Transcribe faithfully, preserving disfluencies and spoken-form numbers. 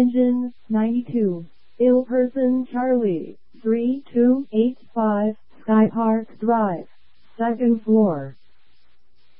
Engine ninety-two. Ill Person Charlie, three two eight five Sky Park Drive, second floor.